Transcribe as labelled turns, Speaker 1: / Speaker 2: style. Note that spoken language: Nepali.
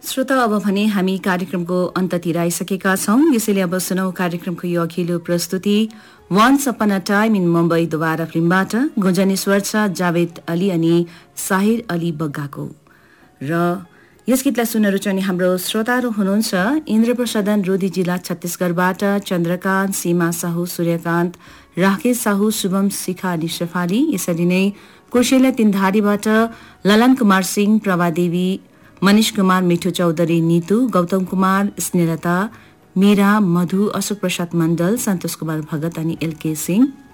Speaker 1: श्रोता, अब भने हामी कार्यक्रमको अन्ततिर आइसकेका छौं। यसैले अब सुनौ कार्यक्रमको यो अघिल्लो प्रस्तुति once upon a time in Mumbai द्वारा फिल्मबाट गुन्जनेश्वर छ, जावेद अली अनि साहिर अली बग्गाको। र यस गीतलाई सुन्न रुचाउने हाम्रो श्रोताहरू हुनुहुन्छ इन्द्रप्रसादन रोधी जिल्ला छत्तीसगढबाट चन्द्रकान्त, सीमा साहु, सूर्यकान्त, राकेश साहु, शुभम शिखा अनि शेफाली। यसरी नै कुर्सेला तीनधारीबाट ललन कुमार सिंह, प्रभादेवी, मनिष कुमार, मिठू चौधरी, नीतू, गौतम कुमार, स्नेहलता, मीरा, मधु, अशोक प्रसाद मण्डल, सन्तोष कुमार भगत अनि एलके सिंह।